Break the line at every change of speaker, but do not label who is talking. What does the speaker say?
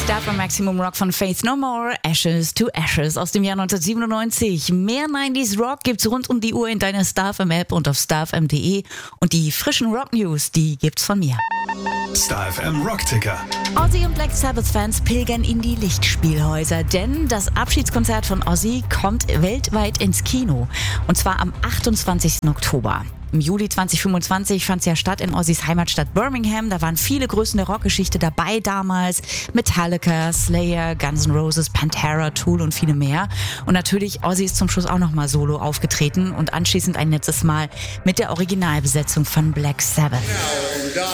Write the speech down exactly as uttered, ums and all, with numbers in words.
Starfm Maximum Rock von Faith No More, Ashes to Ashes aus dem Jahr neunzehnhundertsiebenundneunzig. Mehr neunziger Rock gibt's rund um die Uhr in deiner Starfm App und auf starfm punkt de. Und die frischen Rock News, die gibt's von mir.
Starfm Rockticker.
Ozzy und Black Sabbath-Fans pilgern in die Lichtspielhäuser, denn das Abschiedskonzert von Ozzy kommt weltweit ins Kino. Und zwar am achtundzwanzigsten Oktober. Im Juli zweitausendfünfundzwanzig fand es ja statt in Ozzys Heimatstadt Birmingham. Da waren viele Größen der Rockgeschichte dabei damals. Metallica, Slayer, Guns N' Roses, Pantera, Tool und viele mehr. Und natürlich, Ozzy ist zum Schluss auch nochmal solo aufgetreten und anschließend ein letztes Mal mit der Originalbesetzung von Black Sabbath.